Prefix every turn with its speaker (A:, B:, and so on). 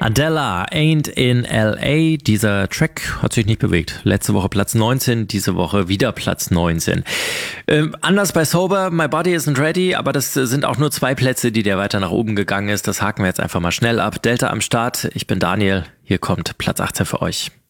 A: Adela, Ain't in L.A. Dieser Track hat sich nicht bewegt. Letzte Woche Platz 19, diese Woche wieder Platz 19. Anders bei Sober, My Body Isn't Ready, aber das sind auch nur 2 Plätze, die der weiter nach oben gegangen ist. Das haken wir jetzt einfach mal schnell ab. Delta am Start, ich bin Daniel, hier kommt Platz 18 für euch.